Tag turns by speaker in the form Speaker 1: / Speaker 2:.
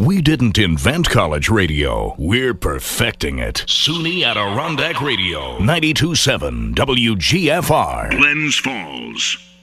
Speaker 1: We didn't invent college radio. We're perfecting it. SUNY Adirondack Radio, 92.7 WGFR.
Speaker 2: Glens Falls.